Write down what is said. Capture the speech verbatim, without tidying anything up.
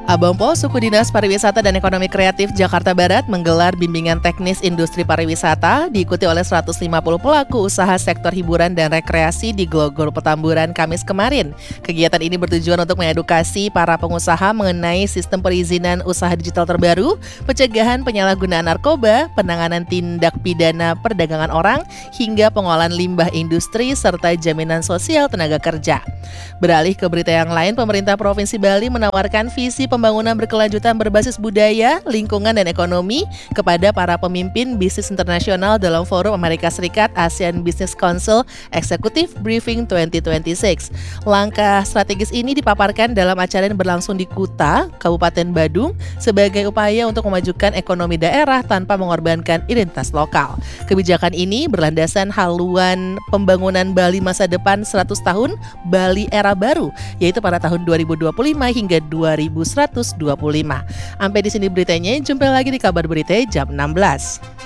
Abang Po, Suku Dinas Pariwisata dan Ekonomi Kreatif Jakarta Barat menggelar bimbingan teknis industri pariwisata diikuti oleh seratus lima puluh pelaku usaha sektor hiburan dan rekreasi di Glogor Petamburan Kamis kemarin. Kegiatan ini bertujuan untuk mengedukasi para pengusaha mengenai sistem perizinan usaha digital terbaru, pencegahan penyalahgunaan narkoba, penanganan tindak pidana perdagangan orang, hingga pengolahan limbah industri serta jaminan sosial tenaga kerja. Beralih ke berita yang lain, pemerintah Provinsi Bali menawarkan visi pembangunan berkelanjutan berbasis budaya, lingkungan, dan ekonomi kepada para pemimpin bisnis internasional dalam Forum Amerika Serikat ASEAN Business Council Executive Briefing dua ribu dua puluh enam. Langkah strategis ini dipaparkan dalam acara yang berlangsung di Kuta, Kabupaten Badung, sebagai upaya untuk memajukan ekonomi daerah tanpa mengorbankan identitas lokal. Kebijakan ini berlandasan haluan pembangunan Bali masa depan seratus tahun Bali era baru, yaitu pada tahun dua ribu dua puluh lima hingga dua ribu seratus dua puluh lima. Sampai di sini beritanya, jumpa lagi di kabar berita jam enam belas.